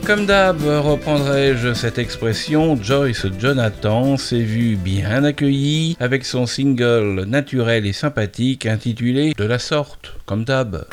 Comme d'hab, reprendrai-je cette expression, Joyce Jonathan s'est vue bien accueillie avec son single naturel et sympathique intitulé De la sorte, comme d'hab.